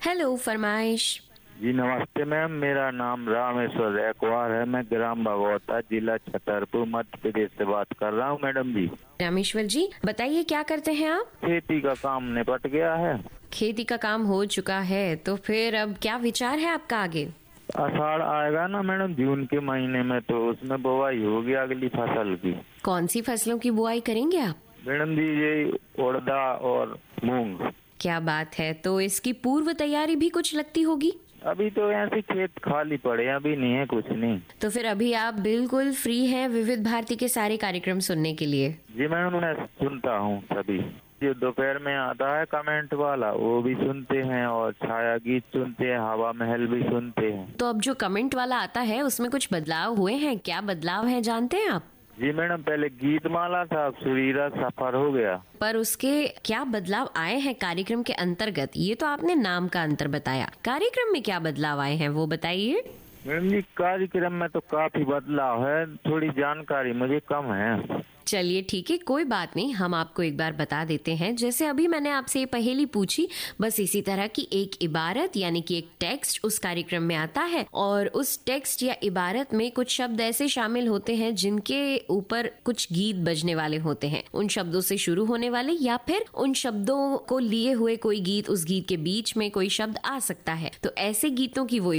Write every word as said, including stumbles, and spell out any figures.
Hello, फरमाइश। जी नमस्ते ma'am, मेरा नाम रामेश्वर रैकवार है। मैं ग्राम भगवता, जिला छतरपुर, मध्य प्रदेश से बात कर रहा हूँ मैडम जी। रामेश्वर जी, बताइए क्या करते हैं आप? खेती का काम निपट गया है। खेती का काम हो चुका है, तो फिर अब क्या विचार है आपका आगे? आषाढ़ आएगा ना मैडम, जून के महीने में, तो उसमें बुवाई होगी अगली फसल की। कौन सी फसलों की बुआई करेंगे आप? मैडम जी ये उड़दा और मूंग। क्या बात है, तो इसकी पूर्व तैयारी भी कुछ लगती होगी। अभी तो ऐसे खेत खाली पड़े हैं, अभी नहीं है कुछ नहीं। तो फिर अभी आप बिल्कुल फ्री हैं विविध भारती के सारे कार्यक्रम सुनने के लिए। जी मैडम, मैं सुनता हूँ सभी। जो दोपहर में आता है कमेंट वाला वो भी सुनते हैं, और छाया गीत सुनते हैं, हवा महल भी सुनते हैं। तो अब जो कमेंट वाला आता है उसमें कुछ बदलाव हुए हैं? क्या बदलाव है जानते हैं आप? जी मैडम, पहले गीत माला था, अब सुरीला सफर हो गया। पर उसके क्या बदलाव आए हैं कार्यक्रम के अंतर्गत? ये तो आपने नाम का अंतर बताया, कार्यक्रम में क्या बदलाव आए हैं वो बताइए। मैडम जी कार्यक्रम में तो काफी बदलाव है, थोड़ी जानकारी मुझे कम है। चलिए ठीक है, कोई बात नहीं, हम आपको एक बार बता देते हैं। जैसे अभी मैंने आपसे ये पहेली पूछी, बस इसी तरह की एक इबारत यानी कि एक टेक्स्ट उस कार्यक्रम में आता है, और उस टेक्स्ट या इबारत में कुछ शब्द ऐसे शामिल होते हैं जिनके ऊपर कुछ गीत बजने वाले होते हैं। उन शब्दों से शुरू होने वाले या फिर उन शब्दों को लिए हुए कोई गीत, उस गीत के बीच में कोई शब्द आ सकता है। तो ऐसे गीतों की वो